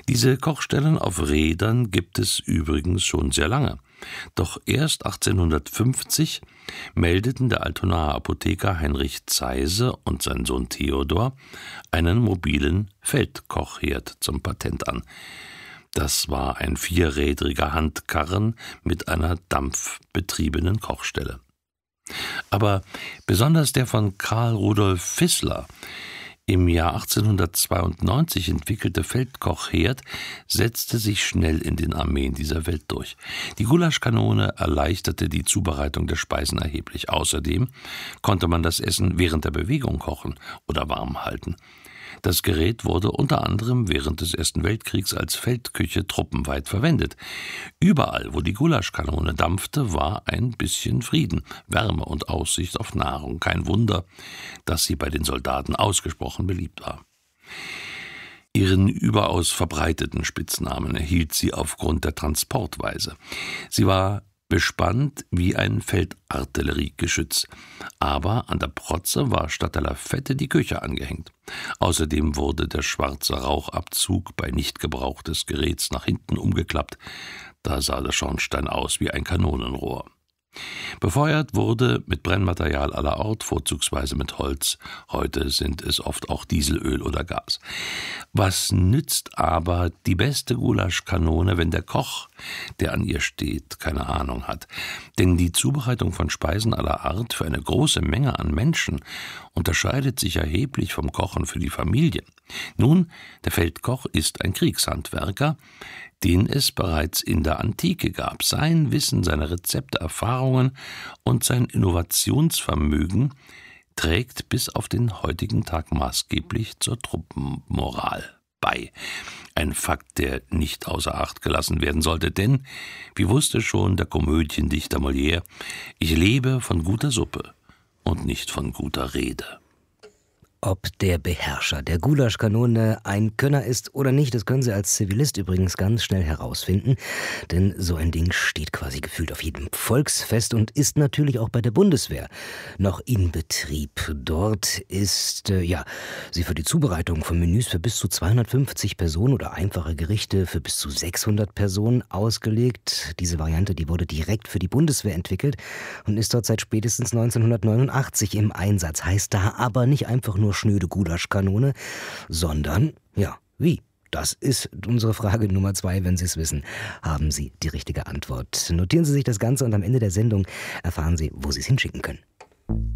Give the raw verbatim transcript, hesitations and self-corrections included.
Diese Kochstellen auf Rädern gibt es übrigens schon sehr lange. Doch erst achtzehnhundertfünfzig meldeten der Altonaer Apotheker Heinrich Zeyse und sein Sohn Theodor einen mobilen Feldkochherd zum Patent an. Das war ein vierrädriger Handkarren mit einer dampfbetriebenen Kochstelle. Aber besonders der von Karl Rudolf Vissler im Jahr achtzehnhundertzweiundneunzig entwickelte Feldkochherd setzte sich schnell in den Armeen dieser Welt durch. Die Gulaschkanone erleichterte die Zubereitung der Speisen erheblich. Außerdem konnte man das Essen während der Bewegung kochen oder warm halten. Das Gerät wurde unter anderem während des Ersten Weltkriegs als Feldküche truppenweit verwendet. Überall, wo die Gulaschkanone dampfte, war ein bisschen Frieden, Wärme und Aussicht auf Nahrung. Kein Wunder, dass sie bei den Soldaten ausgesprochen beliebt war. Ihren überaus verbreiteten Spitznamen erhielt sie aufgrund der Transportweise. Sie war bespannt wie ein Feldartilleriegeschütz. Aber an der Protze war statt der Lafette die Küche angehängt. Außerdem wurde der schwarze Rauchabzug bei Nichtgebrauch des Geräts nach hinten umgeklappt. Da sah der Schornstein aus wie ein Kanonenrohr. Befeuert wurde mit Brennmaterial aller Art, vorzugsweise mit Holz. Heute sind es oft auch Dieselöl oder Gas. Was nützt aber die beste Gulaschkanone, wenn der Koch, der an ihr steht, keine Ahnung hat? Denn die Zubereitung von Speisen aller Art für eine große Menge an Menschen unterscheidet sich erheblich vom Kochen für die Familie. Nun, der Feldkoch ist ein Kriegshandwerker, den es bereits in der Antike gab. Sein Wissen, seine Rezepte, Erfahrungen und sein Innovationsvermögen trägt bis auf den heutigen Tag maßgeblich zur Truppenmoral bei. Ein Fakt, der nicht außer Acht gelassen werden sollte, denn, wie wusste schon der Komödiendichter Molière, ich lebe von guter Suppe und nicht von guter Rede. Ob der Beherrscher der Gulaschkanone ein Könner ist oder nicht, das können Sie als Zivilist übrigens ganz schnell herausfinden. Denn so ein Ding steht quasi gefühlt auf jedem Volksfest und ist natürlich auch bei der Bundeswehr noch in Betrieb. Dort ist, äh, ja, sie für die Zubereitung von Menüs für bis zu zweihundertfünfzig Personen oder einfache Gerichte für bis zu sechshundert Personen ausgelegt. Diese Variante, die wurde direkt für die Bundeswehr entwickelt und ist dort seit spätestens neunzehnhundertneunundachtzig im Einsatz. Heißt da aber nicht einfach nur schnöde Gulaschkanone, sondern, ja, wie? Das ist unsere Frage Nummer zwei. Wenn Sie es wissen, haben Sie die richtige Antwort. Notieren Sie sich das Ganze und am Ende der Sendung erfahren Sie, wo Sie es hinschicken können.